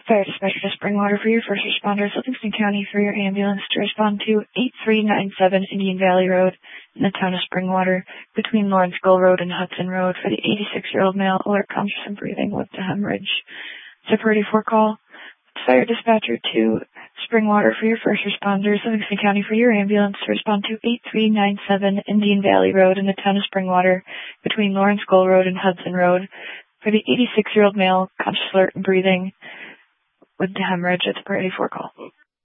Fire dispatcher to Springwater for your first responders, Livingston County for your ambulance to respond to 8397 Indian Valley Road in the town of Springwater between Lawrence Gull Road and Hudson Road for the 86-year-old male, alert, conscious and breathing with the hemorrhage. Separate 4 call. Fire dispatcher to Springwater for your first responders, Livingston County for your ambulance to respond to 8397 Indian Valley Road in the town of Springwater between Lawrence Gull Road and Hudson Road for the 86-year-old male, conscious, alert, and breathing with the hemorrhage. It's a priority 4 call.